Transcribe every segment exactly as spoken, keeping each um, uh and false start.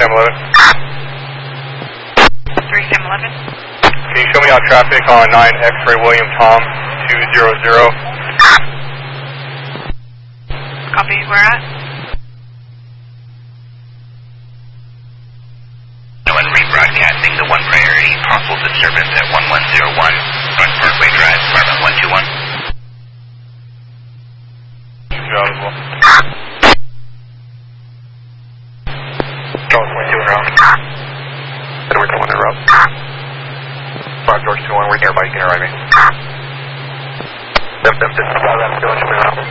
Sam eleven. three Sam eleven. Can you show me out traffic on nine X-ray William Tom two zero zero? Copy, where at? No one rebroadcasting the one priority, possible disturbance at one one zero one, North Parkway Drive, apartment one two one. Good job as well. Charles one two one route. Edward two one in route. five George two one, we're nearby, you can arrive me. Them, them, this is five Adam two one, show me around.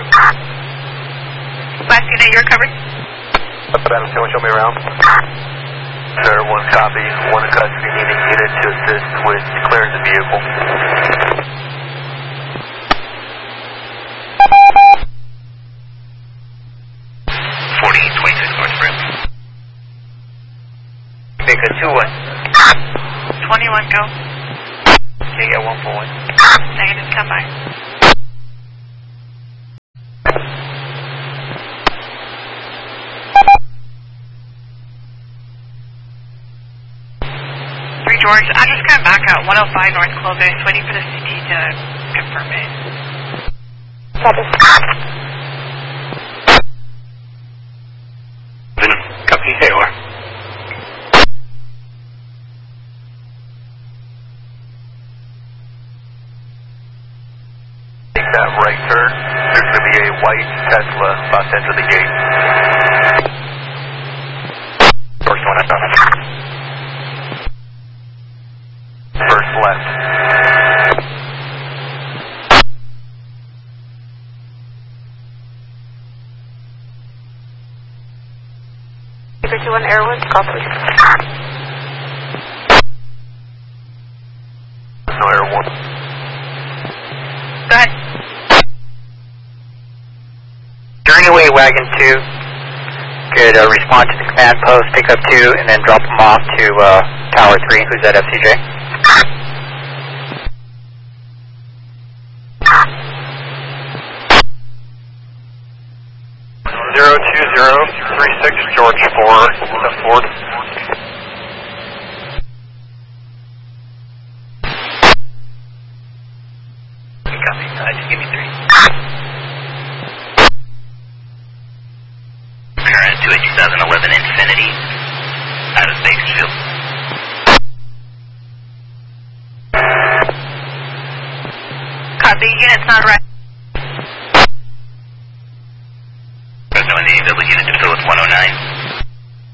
Last unit, you're covered. five Adam two one, show me around. Sir, one copy, one custody needing unit to assist with declaring the vehicle. forty twenty-six North Brim. Baker two one. twenty-one, go. Okay, yeah, one four one. Negative, come by. three George, I'm just going to back out one oh five North Clovis, waiting for the C T to confirm it. Copy. Copy, A O R. Take that right turn. There's going to be a white Tesla about to enter the gate. George one, that's on. First left. Baker two one, Air one, call please. No Air one. Go ahead. Journey Wagon two could uh, respond to the command post, pick up two, and then drop them off to uh, Tower three, who's at F C J. zero two zero three six George four, the Ford. Copy, uh, just give me three. Parent to a two thousand eleven Infinity, out of Bakersfield. Copy, unit's not right.